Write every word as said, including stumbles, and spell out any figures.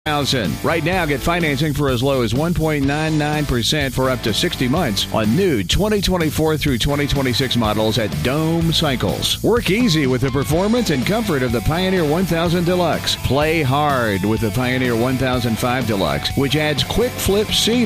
Right now, get financing for as low as one point nine nine percent for up to sixty months on new twenty twenty-four through twenty twenty-six models at Dome Cycles. Work easy with the performance and comfort of the Pioneer one thousand Deluxe. Play hard with the Pioneer one thousand five Deluxe, which adds quick flip seat